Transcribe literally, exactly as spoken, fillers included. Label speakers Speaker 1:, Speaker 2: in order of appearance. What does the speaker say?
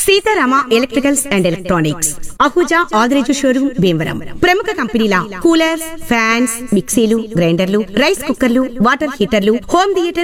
Speaker 1: Sitarama electricals and electronics, Ahuja Adireju showroom Bhimavaram. ప్రముఖ కంపెనీల coolers, fans, మిక్సీలు, గ్రైండర్లు, రైస్ కుక్కర్లు, వాటర్ హీటర్లు, హోమ్ థియేటర్